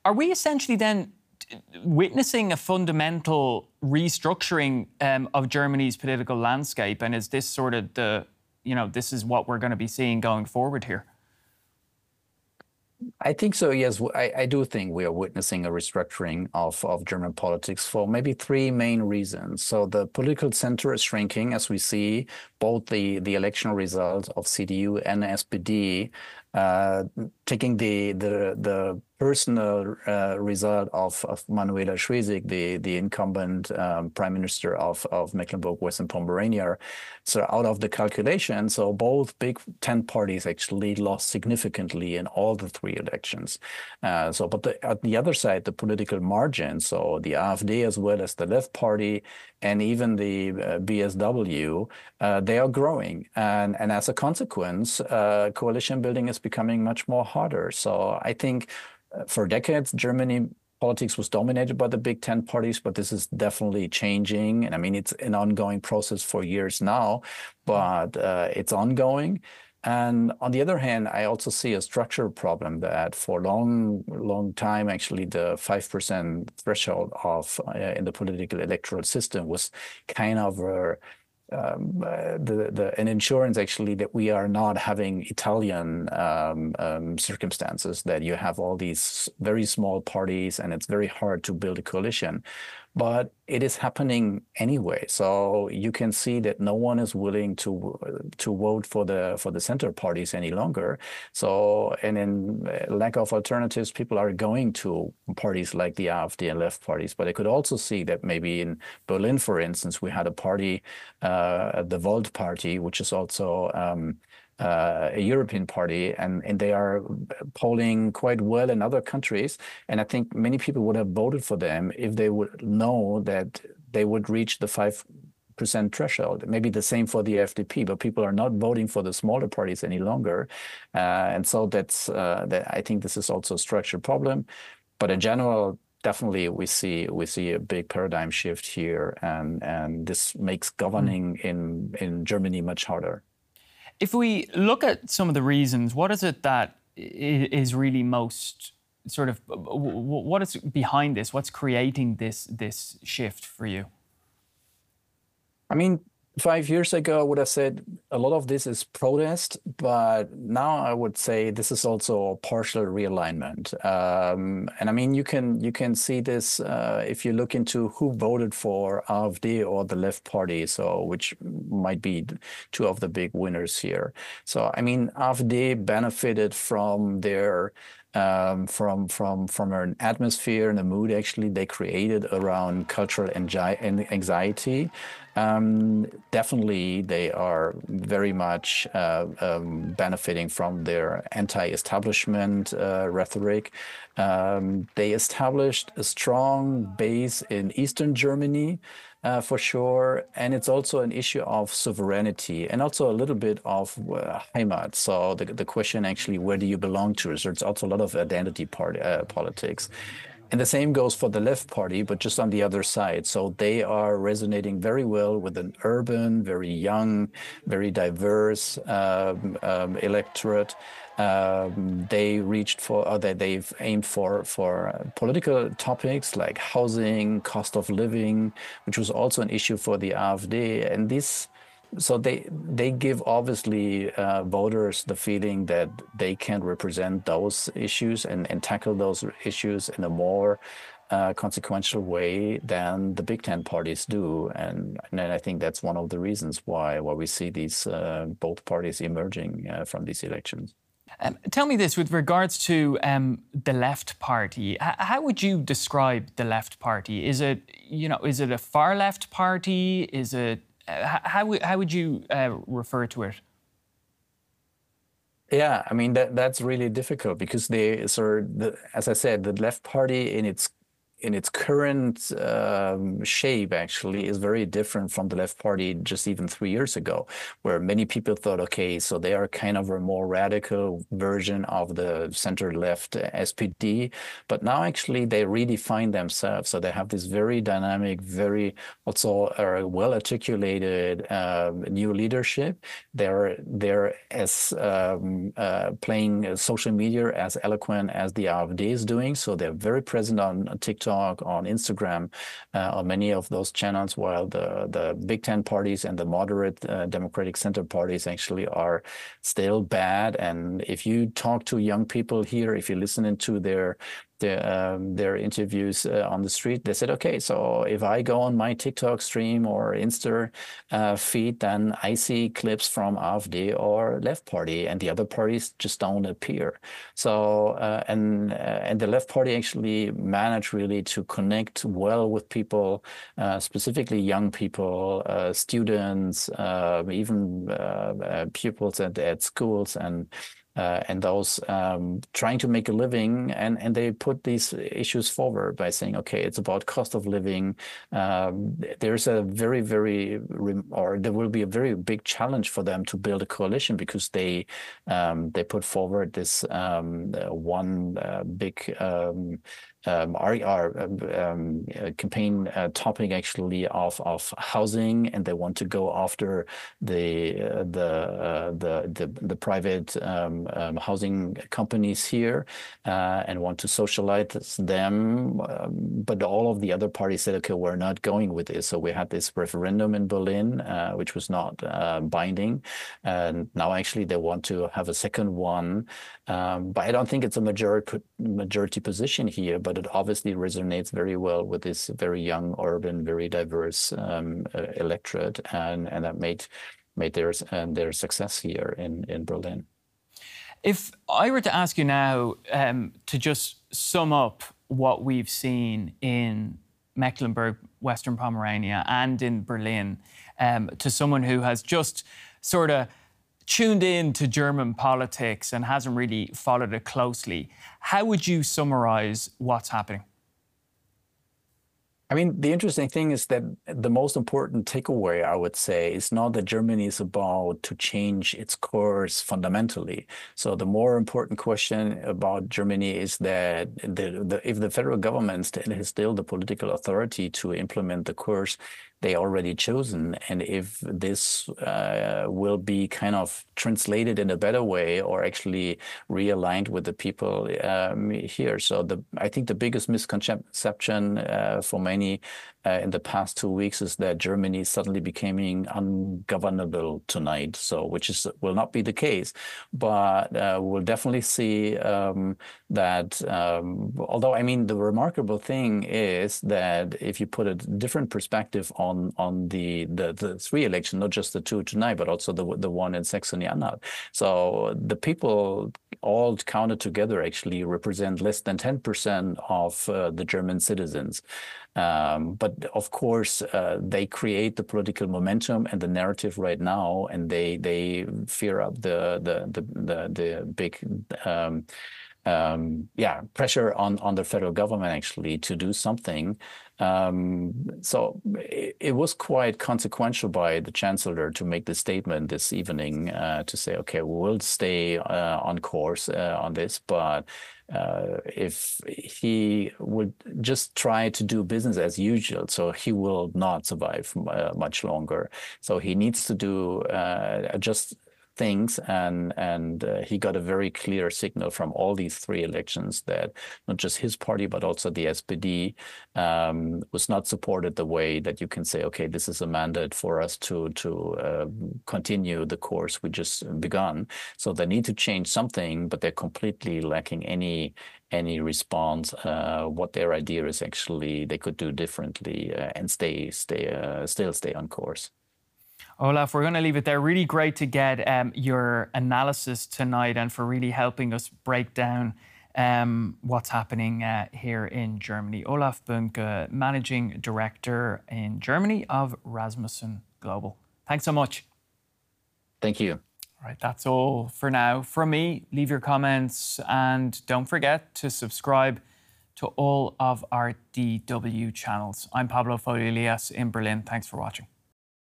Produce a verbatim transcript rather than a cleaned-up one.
are we essentially then witnessing a fundamental restructuring um, of Germany's political landscape? And is this sort of the, you know, this is what we're going to be seeing going forward here? I think so, yes. I, I do think we are witnessing a restructuring of, of German politics for maybe three main reasons. So the political center is shrinking, as we see both the, the election results of C D U and S P D uh, taking the, the, the personal uh, result of, of Manuela Schwesig, the, the incumbent um, prime minister of, of Mecklenburg-Western Pomerania, so out of the calculation. So both big ten parties actually lost significantly in all the three elections. Uh, so, but the, at the other side, the political margin, so the AfD as well as the Left Party and even the uh, B S W, uh, they are growing. And, and as a consequence, uh, coalition building is becoming much more harder. So I think for decades, Germany politics was dominated by the big ten parties, but this is definitely changing. And I mean, it's an ongoing process for years now, but uh, it's ongoing. And on the other hand, I also see a structural problem that for a long, long time, actually, the five percent threshold of uh, in the political electoral system was kind of a Um, uh, the, the, an insurance actually that we are not having Italian um, um, circumstances, that you have all these very small parties and it's very hard to build a coalition. But it is happening anyway. So you can see that no one is willing to to vote for the for the center parties any longer. So, and in lack of alternatives, people are going to parties like the AfD and left parties. But I could also see that maybe in Berlin, for instance, we had a party, uh, the Volt Party, which is also um, Uh, a European party, and, and they are polling quite well in other countries. And I think many people would have voted for them if they would know that they would reach the five percent threshold. Maybe the same for the F D P, but people are not voting for the smaller parties any longer. Uh, and so that's, uh, that I think this is also a structural problem. But in general, definitely we see we see a big paradigm shift here, and, and this makes governing mm. in, in Germany much harder. If we look at some of the reasons, what is it that is really most sort of, what is behind this? What's creating this this shift for you? I mean, five years ago, I would have said a lot of this is protest, but now I would say this is also a partial realignment. Um, and I mean, you can you can see this uh, if you look into who voted for AfD or the Left Party, so which might be two of the big winners here. So I mean, AfD benefited from their Um, from from from an atmosphere and a mood actually they created around cultural anxiety. Um, definitely, they are very much uh, um, benefiting from their anti-establishment uh, rhetoric. Um, they established a strong base in Eastern Germany, uh, for sure, and it's also an issue of sovereignty and also a little bit of uh, Heimat. So the, the question actually, where do you belong to? So it's also a lot of identity part, uh, politics. And the same goes for the Left Party, but just on the other side. So they are resonating very well with an urban, very young, very diverse um, um, electorate. Um, they reached for, or they, they've aimed for, for political topics like housing, cost of living, which was also an issue for the AfD. And this, so they they give obviously uh, voters the feeling that they can represent those issues and, and tackle those issues in a more uh, consequential way than the big ten parties do. And, and I think that's one of the reasons why, why we see these uh, both parties emerging uh, from these elections. Um, tell me this, with regards to um, the Left Party, H how would you describe the Left Party? Is it, you know, is it a far left party? Is it, uh, how, how would you uh, refer to it? Yeah, I mean, that that's really difficult because they sort of, the, as I said, the Left Party in its in its current um, shape, actually, is very different from the left party just even three years ago, where many people thought, okay, so they are kind of a more radical version of the center-left S P D, but now actually they redefine themselves. So they have this very dynamic, very also uh, well-articulated uh, new leadership. They're they're as um, uh, playing social media as eloquent as the AfD is doing. So they're very present on TikTok, on Instagram, uh, on many of those channels, while the, the Big Ten parties and the moderate uh, Democratic Center parties actually are still bad. And if you talk to young people here, if you listen into their The, um, their interviews uh, on the street, they said, okay, so if I go on my TikTok stream or Insta uh, feed, then I see clips from AfD or left party, and the other parties just don't appear. So, uh, and uh, and the left party actually managed really to connect well with people, uh, specifically young people, uh, students, uh, even uh, uh, pupils at, at schools, and Uh, and those um, trying to make a living, and, and they put these issues forward by saying, okay, it's about cost of living. Um, there's a very, very, or there will be a very big challenge for them to build a coalition, because they um, they put forward this um, uh, one uh, big um, Um, our, our um, uh, campaign uh, topic actually of of housing, and they want to go after the uh, the, uh, the the the private um, um, housing companies here uh, and want to socialize them. Um, but all of the other parties said, okay, we're not going with this. So we had this referendum in Berlin, uh, which was not uh, binding, and now actually they want to have a second one. Um, but I don't think it's a majority majority position here, but it obviously resonates very well with this very young, urban, very diverse um, uh, electorate, and and that made made their uh, their success here in in Berlin. If I were to ask you now um, to just sum up what we've seen in Mecklenburg, Western Pomerania, and in Berlin, um, to someone who has just sort of tuned in to German politics and hasn't really followed it closely, how would you summarize what's happening? I mean, the interesting thing is that the most important takeaway, I would say, is not that Germany is about to change its course fundamentally. So the more important question about Germany is that the, the, if the federal government has still the political authority to implement the course they already chosen, and if this uh, will be kind of translated in a better way or actually realigned with the people um, here. So the I think the biggest misconception uh, for many uh, in the past two weeks is that Germany is suddenly becoming ungovernable tonight. So which is will not be the case, but uh, we'll definitely see um, that. Um, although I mean, the remarkable thing is that if you put a different perspective on on on the, the the three elections, not just the two tonight, but also the the one in Saxony-Anhalt. So the people all counted together actually represent less than ten percent of uh, the German citizens. Um, but of course, uh, they create the political momentum and the narrative right now, and they they fear up the the the the, the big. Um, Um, yeah, pressure on on the federal government actually to do something. Um, so it, it was quite consequential by the chancellor to make the statement this evening uh, to say, okay, we will stay uh, on course uh, on this, but uh, if he would just try to do business as usual, so he will not survive uh, much longer. So he needs to do uh, just things, and and uh, he got a very clear signal from all these three elections that not just his party but also the S P D um, was not supported the way that you can say, okay, this is a mandate for us to to uh, continue the course we just begun. So they need to change something, but they're completely lacking any any response. Uh, what their idea is actually they could do differently uh, and stay stay uh, still stay on course. Olaf, we're going to leave it there. Really great to get um, your analysis tonight and for really helping us break down um, what's happening uh, here in Germany. Olaf Bünke, Managing Director in Germany of Rasmussen Global. Thanks so much. Thank you. All right, that's all for now. From me, leave your comments and don't forget to subscribe to all of our D W channels. I'm Pablo Folio Elias in Berlin. Thanks for watching.